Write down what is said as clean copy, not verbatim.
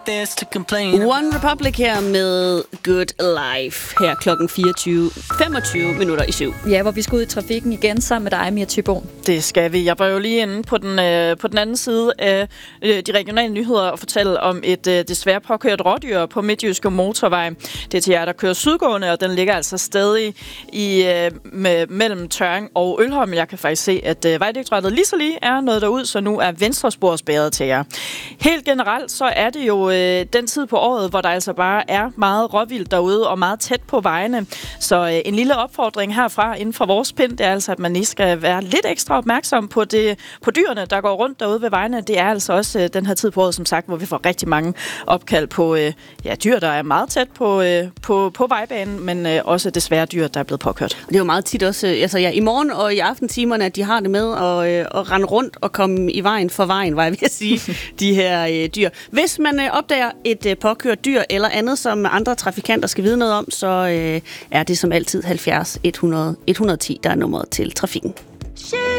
One Republic her med Good Life her klokken 24:25 minutter i 7. Ja, hvor vi skal ud i trafikken igen sammen med dig, Mia Thyboe. Det skal vi. Jeg var jo lige inde på den anden side af de regionale nyheder og fortælle om et desværre påkørt rådyr på Midtjyske Motorvej. Det er til jer, der kører sydgående, og den ligger altså stadig mellem Tørring og Ølholm. Jeg kan faktisk se, at Vejdirektoratet lige så lige er noget derud, så nu er venstre spor spærret til jer. Helt generelt så er det jo den tid på året, hvor der altså bare er meget råvildt derude og meget tæt på vejene. Så en lille opfordring herfra inden for vores pind, det er altså, at man lige skal være lidt ekstra opmærksom på dyrene, der går rundt derude ved vejene. Det er altså også den her tid på året, som sagt, hvor vi får rigtig mange opkald på dyr, der er meget tæt på vejbanen, men også desværre dyr, der er blevet påkørt. Det er jo meget tit også, i morgen og i aftentimerne, at de har det med at rende rundt og komme i vejen for vejen, var jeg ved at sige, de her dyr. Hvis man opdager et påkørt dyr eller andet, som andre trafikanter skal vide noget om, så er det som altid 70 100 110, der er nummeret til trafikken.